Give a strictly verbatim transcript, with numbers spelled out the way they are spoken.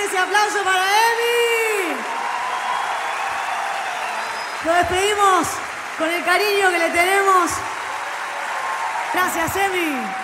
fuerte ese aplauso para Emi. Nos despedimos con el cariño que le tenemos. Gracias, Emi.